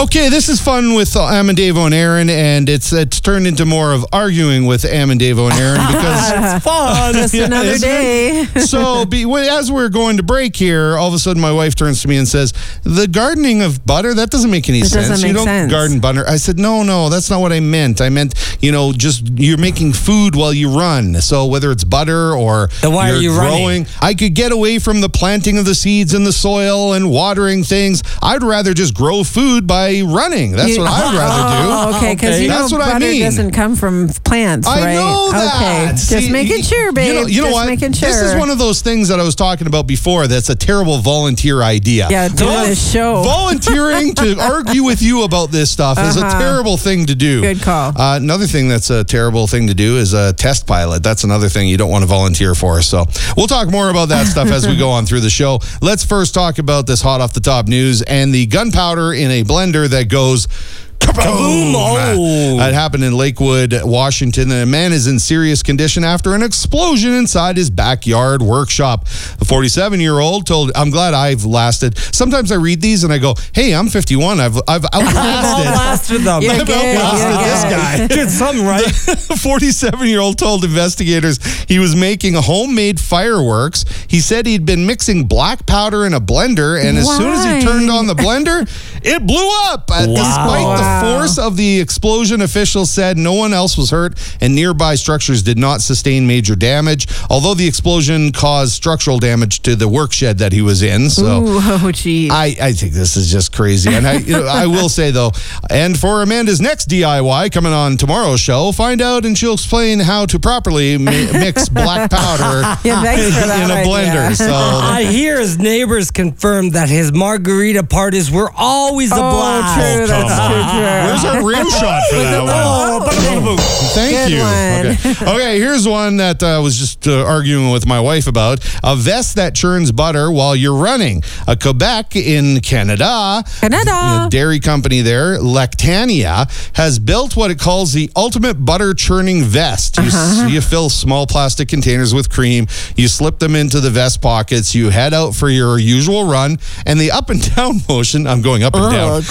Okay, this is fun with Amandavo and Aaron, and it's turned into more of arguing with Amandavo and Aaron because It's fun. Just another day. So, as we're going to break here, all of a sudden my wife turns to me and says, "The gardening of butter, that doesn't make any sense. Doesn't You make don't sense. garden butter." I said, "No, that's not what I meant. I meant, just you're making food while you run. So whether it's butter or Then why are you're you growing, running? I could get away from the planting of the seeds in the soil and watering things. I'd rather just grow food by running. That's what I'd rather do." Oh, okay, because Okay. That's what I butter mean. doesn't come from plants, I right? know that. Okay, See, just making sure, babe. You know just what? Making sure. This is one of those things that I was talking about before. That's a terrible volunteer idea. Yeah, do this show. Volunteering to argue with you about this stuff is a terrible thing to do. Good call. Another thing that's a terrible thing to do is a test pilot. That's another thing you don't want to volunteer for. So we'll talk more about that stuff as we go on through the show. Let's first talk about this hot off the top news and the gunpowder in a blender that goes kaboom. Oh. That happened in Lakewood, Washington. A man is in serious condition after an explosion inside his backyard workshop. A 47-year-old told, I'm glad I've lasted. Sometimes I read these and I go, hey, I'm 51. I've outlasted. Blasted them. You're I've good, outlasted you're this good. guy. Did something right. A 47-year-old told investigators he was making homemade fireworks. He said he'd been mixing black powder in a blender, and as soon as he Why? turned on the blender, it blew up. Despite the force of the explosion, officials said no one else was hurt, and nearby structures did not sustain major damage, although the explosion caused structural damage to the work shed that he was in. So Ooh, oh, geez. I think this is just crazy. And I will say, though, and for Amanda's next DIY coming on tomorrow's show, find out and she'll explain how to properly mix black powder Yeah, thanks for that in a idea. blender. So I hear his neighbors confirmed that his margarita parties were always a blast. True, that's true. where's our rim shot for that one? Oh, Thank Good you. one. Okay, here's one that I was just arguing with my wife about. A vest that churns butter while you're running. Quebec in Canada. Canada. A dairy company there, Lactania, has built what it calls the ultimate butter churning vest. You fill small plastic containers with cream. You slip them into the vest pockets. You head out for your usual run. And the up and down motion, I'm going up and down.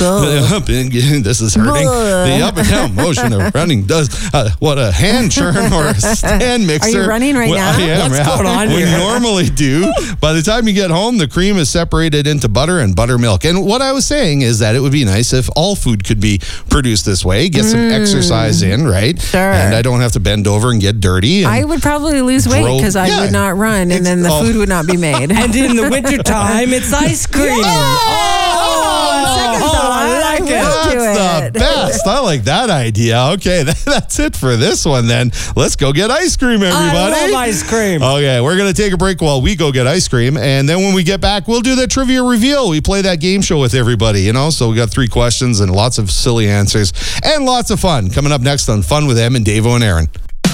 This is hurting. The up and down motion of running does what a hand churn or a stand mixer. Are you running right now? I am, What's going on we here? normally do. By the time you get home, the cream is separated into butter and buttermilk. And what I was saying is that it would be nice if all food could be produced this way. Get some exercise in, right? Sure. And I don't have to bend over and get dirty. And I would probably lose weight Grow- because I Yeah. would not run, and then the food would not be made. And in the wintertime, it's ice cream. I like That's the best. I like that idea. Okay, that's it for this one then. Let's go get ice cream, everybody. I love ice cream. Okay, we're going to take a break while we go get ice cream. And then when we get back, we'll do the trivia reveal. We play that game show with everybody, So we got 3 questions and lots of silly answers and lots of fun. Coming up next on Fun with Amandavo and Aaron.